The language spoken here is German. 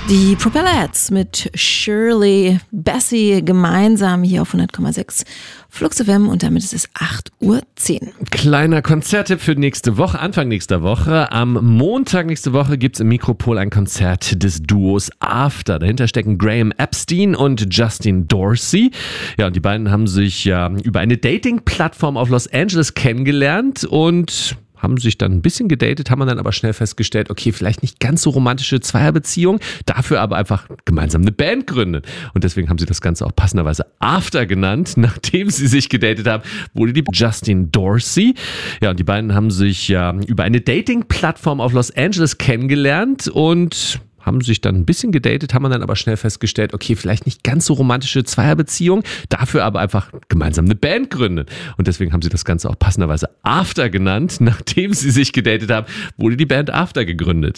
Die Propellers mit Shirley Bassey gemeinsam hier auf 100,6 Flux FM und damit ist es 8:10 Uhr. Kleiner Konzerttipp für nächste Woche, Anfang nächster Woche. Am Montag nächste Woche gibt es im Mikropol ein Konzert des Duos After. Dahinter stecken Graham Epstein und Justin Dorsey. Ja, und die beiden haben sich ja über eine Dating-Plattform auf Los Angeles kennengelernt und haben sich dann ein bisschen gedatet, haben dann aber schnell festgestellt, okay, vielleicht nicht ganz so romantische Zweierbeziehung, dafür aber einfach gemeinsam eine Band gründen. Und deswegen haben sie das Ganze auch passenderweise After genannt. Nachdem sie sich gedatet haben, wurde die Justin Dorsey. Ja, und die beiden haben sich ja über eine Dating-Plattform auf Los Angeles kennengelernt und haben sich dann ein bisschen gedatet, haben dann aber schnell festgestellt, okay, vielleicht nicht ganz so romantische Zweierbeziehung, dafür aber einfach gemeinsam eine Band gründen. Und deswegen haben sie das Ganze auch passenderweise After genannt. Nachdem sie sich gedatet haben, wurde die Band After gegründet.